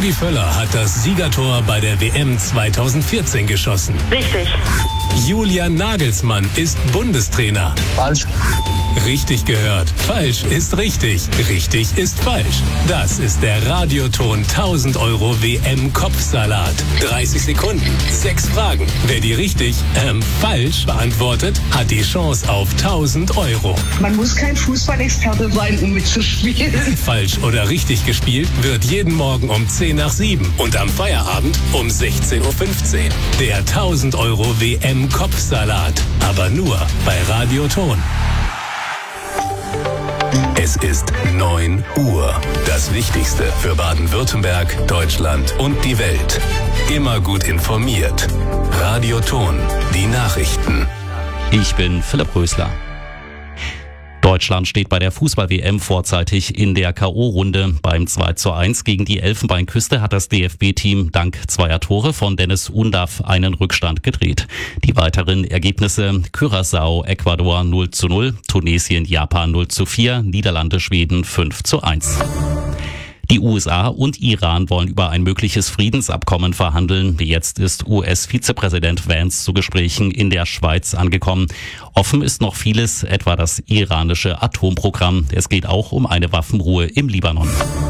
Rudi Völler hat das Siegertor bei der WM 2014 geschossen. Richtig. Julian Nagelsmann ist Bundestrainer. Falsch. Richtig gehört. Falsch ist richtig. Richtig ist falsch. Das ist der Radioton 1000 € WM-Kopfsalat. 30 Sekunden, 6 Fragen. Wer die richtig, falsch beantwortet, hat die Chance auf 1000 €. Man muss kein Fußballexperte sein, um mitzuspielen. Falsch oder richtig gespielt wird jeden Morgen um 10 nach 7 und am Feierabend um 16:15 Uhr. Der 1000 € WM-Kopfsalat. Aber nur bei Radioton. Es ist 9 Uhr. Das Wichtigste für Baden-Württemberg, Deutschland und die Welt. Immer gut informiert. Radioton. Die Nachrichten. Ich bin Philipp Rösler. Deutschland steht bei der Fußball-WM vorzeitig in der K.O.-Runde. Beim 2:1 gegen die Elfenbeinküste hat das DFB-Team dank 2 Tore von Dennis Undaff einen Rückstand gedreht. Die weiteren Ergebnisse: Curaçao, Ecuador 0:0, Tunesien, Japan 0:4, Niederlande, Schweden 5:1. Die USA und Iran wollen über ein mögliches Friedensabkommen verhandeln. Jetzt ist US-Vizepräsident Vance zu Gesprächen in der Schweiz angekommen. Offen ist noch vieles, etwa das iranische Atomprogramm. Es geht auch um eine Waffenruhe im Libanon.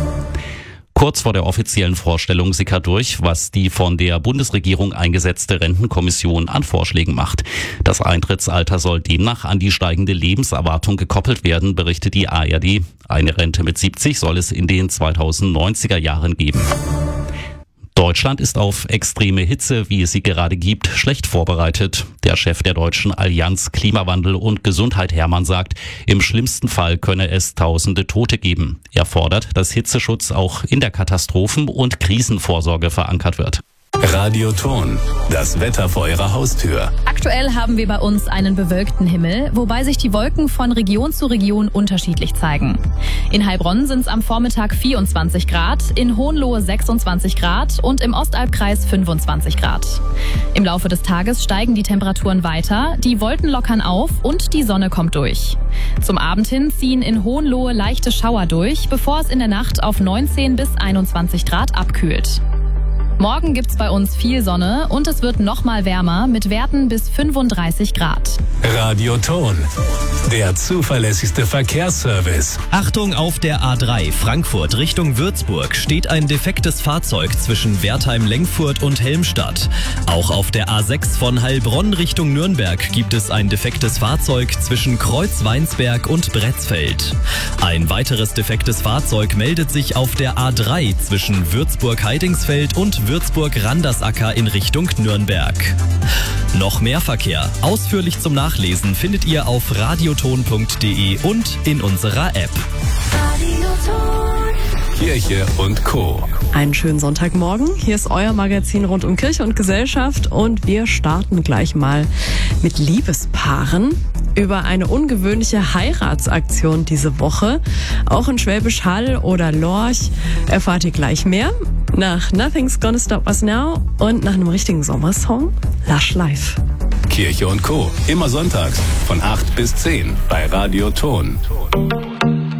Kurz vor der offiziellen Vorstellung sickert durch, was die von der Bundesregierung eingesetzte Rentenkommission an Vorschlägen macht. Das Eintrittsalter soll demnach an die steigende Lebenserwartung gekoppelt werden, berichtet die ARD. Eine Rente mit 70 soll es in den 2090er Jahren geben. Deutschland ist auf extreme Hitze, wie es sie gerade gibt, schlecht vorbereitet. Der Chef der Deutschen Allianz Klimawandel und Gesundheit Hermann sagt, im schlimmsten Fall könne es tausende Tote geben. Er fordert, dass Hitzeschutz auch in der Katastrophen- und Krisenvorsorge verankert wird. Radioton. Das Wetter vor Ihrer Haustür. Aktuell haben wir bei uns einen bewölkten Himmel, wobei sich die Wolken von Region zu Region unterschiedlich zeigen. In Heilbronn sind es am Vormittag 24 Grad, in Hohenlohe 26 Grad und im Ostalbkreis 25 Grad. Im Laufe des Tages steigen die Temperaturen weiter, die Wolken lockern auf und die Sonne kommt durch. Zum Abend hin ziehen in Hohenlohe leichte Schauer durch, bevor es in der Nacht auf 19 bis 21 Grad abkühlt. Morgen gibt's bei uns viel Sonne und es wird noch mal wärmer mit Werten bis 35 Grad. Radioton. Der zuverlässigste Verkehrsservice. Achtung, auf der A3 Frankfurt Richtung Würzburg steht ein defektes Fahrzeug zwischen Wertheim-Lengfurt und Helmstadt. Auch auf der A6 von Heilbronn Richtung Nürnberg gibt es ein defektes Fahrzeug zwischen Kreuzweinsberg und Bretzfeld. Ein weiteres defektes Fahrzeug meldet sich auf der A3 zwischen Würzburg-Heidingsfeld und Würzburg-Randersacker in Richtung Nürnberg. Noch mehr Verkehr, ausführlich zum Nachlesen, findet ihr auf radioton.de und in unserer App. Kirche und Co. Einen schönen Sonntagmorgen. Hier ist euer Magazin rund um Kirche und Gesellschaft und wir starten gleich mal mit Liebespaaren. Über eine ungewöhnliche Heiratsaktion diese Woche. Auch in Schwäbisch Hall oder Lorch erfahrt ihr gleich mehr. Nach Nothing's Gonna Stop Us Now und nach einem richtigen Sommersong Lush Life. Kirche und Co. Immer sonntags von 8 bis 10 bei Radioton.